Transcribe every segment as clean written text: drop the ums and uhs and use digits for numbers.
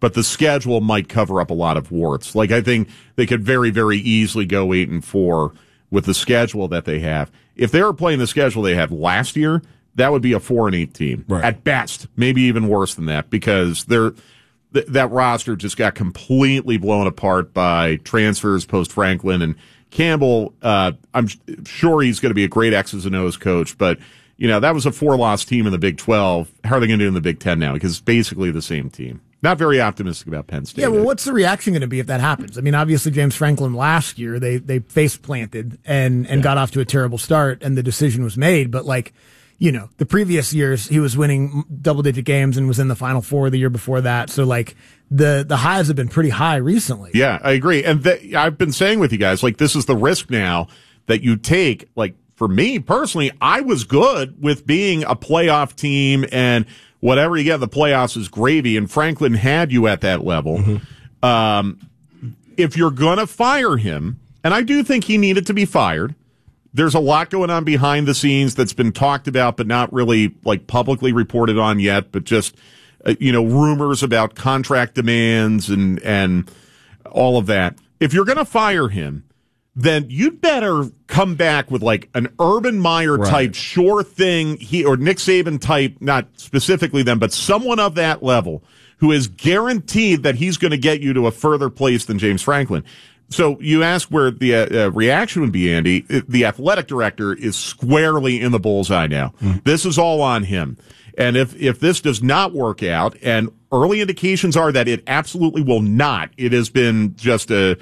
but the schedule might cover up a lot of warts. Like, I think they could very, very easily go 8-4 with the schedule that they have. If they were playing the schedule they had last year, that would be a 4-8 team at best, maybe even worse than that, because that roster just got completely blown apart by transfers post Franklin and Campbell. I'm sure he's going to be a great X's and O's coach, but that was a 4-loss team in the Big 12. How are they going to do in the Big 10 now? Because it's basically the same team. Not very optimistic about Penn State. Yeah, well, what's the reaction going to be if that happens? I mean, obviously, James Franklin last year, they face planted and got off to a terrible start, and the decision was made. But, the previous years, he was winning double-digit games and was in the Final Four the year before that. So, the highs have been pretty high recently. Yeah, I agree. And I've been saying with you guys, this is the risk now that you take. For me personally, I was good with being a playoff team, and whatever you get in the playoffs is gravy, and Franklin had you at that level. Mm-hmm. If you're going to fire him, and I do think he needed to be fired, there's a lot going on behind the scenes that's been talked about but not really publicly reported on yet, but just rumors about contract demands and all of that. If you're going to fire him, then you'd better come back with an Urban Meyer type sure thing, or Nick Saban type, not specifically them, but someone of that level who is guaranteed that he's going to get you to a further place than James Franklin. So you ask where the reaction would be, Andy. The athletic director is squarely in the bullseye now. Mm. This is all on him. And if this does not work out, and early indications are that it absolutely will not, it has been just a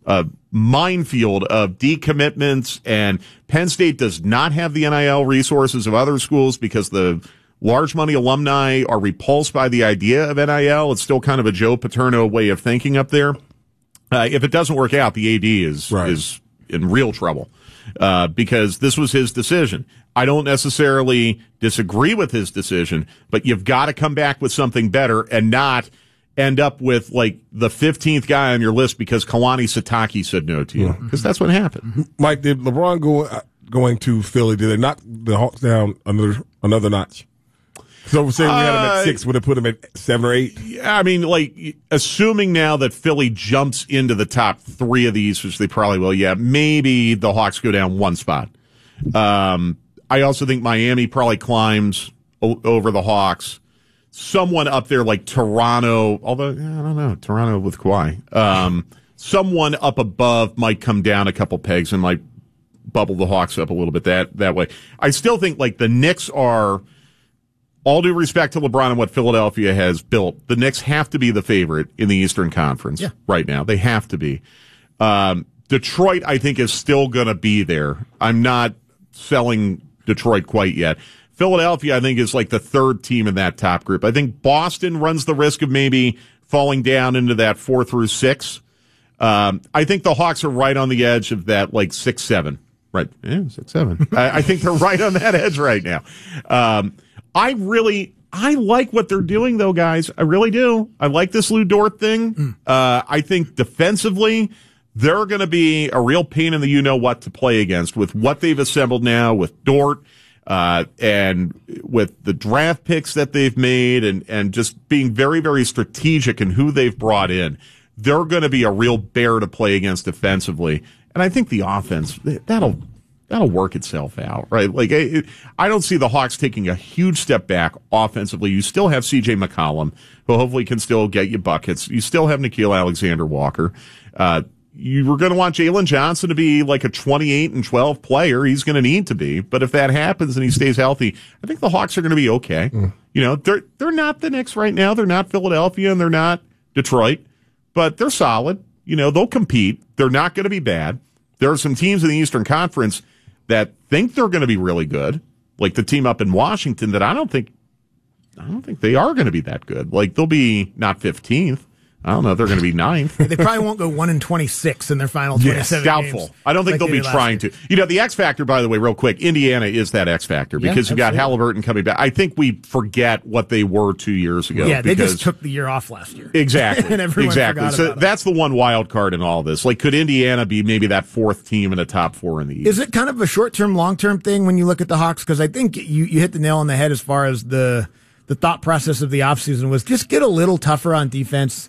minefield of decommitments, and Penn State does not have the NIL resources of other schools because the large money alumni are repulsed by the idea of NIL. It's still kind of a Joe Paterno way of thinking up there. If it doesn't work out, the AD is in real trouble because this was his decision. I don't necessarily disagree with his decision, but you've got to come back with something better and not end up with the 15th guy on your list because Kalani Sitake said no to you, because that's what happened. Mike, did LeBron going to Philly, did they knock the Hawks down another notch? So we're saying we had him at 6, would it put him at 7 or 8? Yeah, I mean, assuming now that Philly jumps into the top 3 of these, which they probably will, maybe the Hawks go down 1 spot. I also think Miami probably climbs over the Hawks. Someone up there like Toronto, although I don't know, Toronto with Kawhi. Someone up above might come down a couple pegs and might bubble the Hawks up a little bit that way. I still think the Knicks are, all due respect to LeBron and what Philadelphia has built, the Knicks have to be the favorite in the Eastern Conference right now. They have to be. Detroit, I think, is still going to be there. I'm not selling Detroit quite yet. Philadelphia, I think, is the third team in that top group. I think Boston runs the risk of maybe falling down into that 4 through 6. I think the Hawks are right on the edge of that 6, 7. Right. Yeah, 6, 7. I think they're right on that edge right now. I like what they're doing, though, guys. I really do. I like this Lou Dort thing. I think defensively, they're going to be a real pain in the you-know-what to play against with what they've assembled now with Dort. And with the draft picks that they've made and just being very, very strategic in who they've brought in, they're going to be a real bear to play against defensively. And I think the offense, that'll work itself out, right? I don't see the Hawks taking a huge step back offensively. You still have C.J. McCollum, who hopefully can still get you buckets. You still have Nickeil Alexander-Walker. You were going to want Jalen Johnson to be a 28-12 player. He's going to need to be. But if that happens and he stays healthy, I think the Hawks are going to be okay. They're not the Knicks right now. They're not Philadelphia and they're not Detroit, but they're solid. They'll compete. They're not going to be bad. There are some teams in the Eastern Conference that think they're going to be really good, like the team up in Washington that I don't think they are going to be that good. They'll be not 15th. I don't know if they're going to be 9th. They probably won't go 1-26 in their final 27 doubtful. games. I don't think they'll be trying to. The X Factor, by the way, real quick, Indiana is that X Factor because you got Halliburton coming back. I think we forget what they were 2 years ago. Yeah, they just took the year off last year. Exactly. And everyone forgot so about it. That's the one wild card in all this. Could Indiana be maybe that 4th team in the top 4 in the East? Is it kind of a short-term, long-term thing when you look at the Hawks? Because I think you hit the nail on the head as far as the thought process of the offseason was just get a little tougher on defense.